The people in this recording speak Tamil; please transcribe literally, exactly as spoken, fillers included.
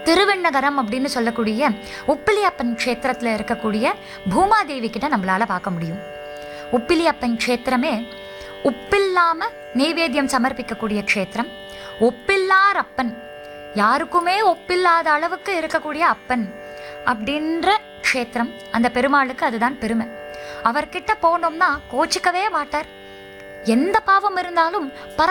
திருவெண்ணகரம் அப்படின்னு சொல்லக்கூடிய உப்பிலியப்பன் க்ஷேத்திரத்தில் இருக்கக்கூடிய பூமாதேவி கிட்ட நம்மளால பார்க்க முடியும். உப்பிலியப்பன் க்ஷேத்திரமே உப்பில்லாம நெய்வேத்தியம் சமர்ப்பிக்கக்கூடிய க்ஷேத்திரம். ஒப்பில்லார் அப்பன், யாருக்குமே ஒப்பில்லாத அளவுக்கு இருக்கக்கூடிய அப்பன் அப்படின்ற க்ஷேத்திரம். அந்த பெருமாளுக்கு அதுதான் பெருமை. அவர்கிட்ட போனோம்னா கோச்சிக்கவே மாட்டார். எந்த பாவம் இருந்தாலும் பர